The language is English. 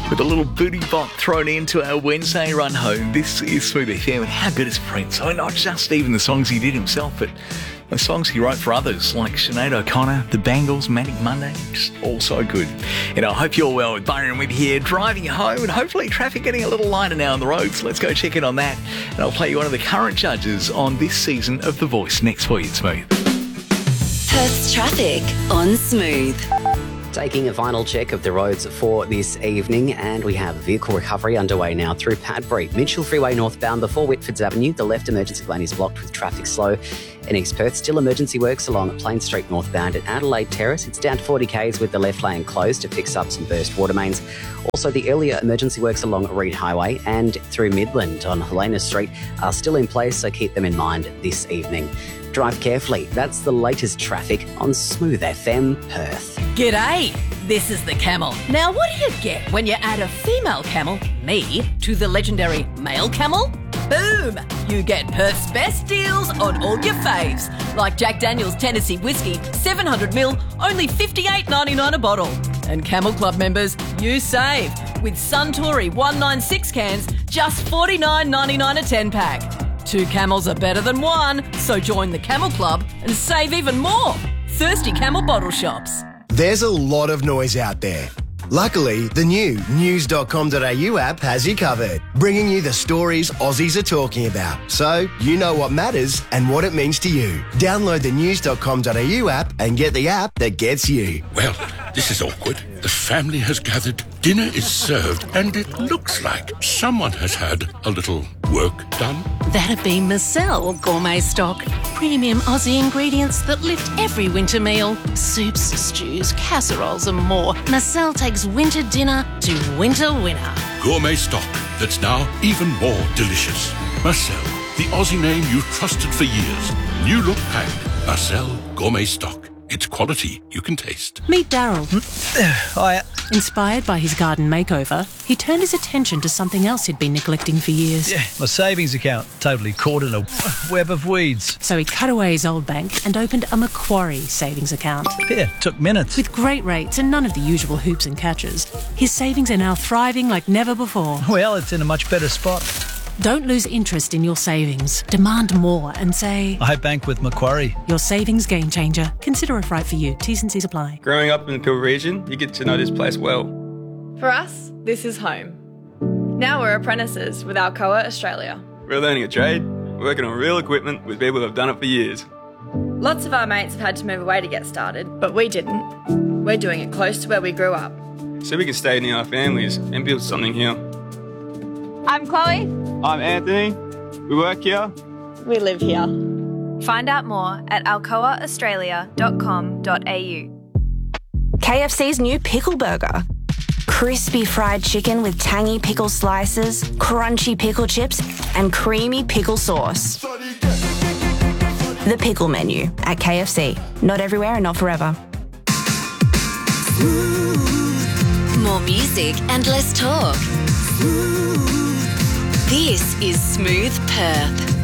with a little booty bop thrown into our Wednesday run home. This is Smooth FM, and how good is Prince? I mean, not just even the songs he did himself, but the songs he wrote for others, like Sinead O'Connor, The Bangles, Manic Monday, just all so good. And I hope you're well with Byron with here, driving you home, and hopefully traffic getting a little lighter now on the roads. Let's go check in on that, and I'll play you one of the current judges on this season of The Voice next for you, Smooth. Perth's traffic on Smooth. Taking a final check of the roads for this evening, and we have vehicle recovery underway now through Padbury. Mitchell Freeway northbound before Whitfords Avenue. The left emergency lane is blocked with traffic slow. In East Perth, still emergency works along Plain Street northbound at Adelaide Terrace. It's down to 40 k's with the left lane closed to fix up some burst water mains. Also, the earlier emergency works along Reed Highway and through Midland on Helena Street are still in place, so keep them in mind this evening. Drive carefully. That's the latest traffic on Smooth FM Perth. G'day, this is the Camel. Now, what do you get when you add a female camel, me, to the legendary male camel? Boom! You get Perth's best deals on all your faves, like Jack Daniel's Tennessee Whiskey, 700ml, only $58.99 a bottle. And Camel Club members, you save with Suntory 196 cans, just $49.99 a 10-pack. 2 camels are better than one, so join the Camel Club and save even more. Thirsty Camel bottle shops. There's a lot of noise out there. Luckily, the new news.com.au app has you covered, bringing you the stories Aussies are talking about, so you know what matters and what it means to you. Download the news.com.au app and get the app that gets you. Well, this is awkward. The family has gathered, dinner is served, and it looks like someone has had a little work done. That'd be Marcel Gourmet Stock. Premium Aussie ingredients that lift every winter meal. Soups, stews, casseroles and more. Marcel takes winter dinner to winter winner. Gourmet stock that's now even more delicious. Marcel, the Aussie name you've trusted for years. New look packed. Marcel Gourmet Stock. It's quality you can taste. Meet Daryl. Hiya. Inspired by his garden makeover, he turned his attention to something else he'd been neglecting for years. Yeah, my savings account, totally caught in a web of weeds. So he cut away his old bank and opened a Macquarie savings account. Yeah, took minutes. With great rates and none of the usual hoops and catches, his savings are now thriving like never before. Well, it's in a much better spot. Don't lose interest in your savings. Demand more and say, I bank with Macquarie. Your savings game changer. Consider if right for you. T's and C's apply. Growing up in the Peel region, you get to know this place well. For us, this is home. Now we're apprentices with Alcoa Australia. We're learning a trade, working on real equipment with people who have done it for years. Lots of our mates have had to move away to get started, but we didn't. We're doing it close to where we grew up. So we can stay near our families and build something here. I'm Chloe. I'm Anthony. We work here. We live here. Find out more at alcoaaustralia.com.au. KFC's new pickle burger. Crispy fried chicken with tangy pickle slices, crunchy pickle chips, and creamy pickle sauce. The pickle menu at KFC. Not everywhere and not forever. More music and less talk. This is Smooth Perth.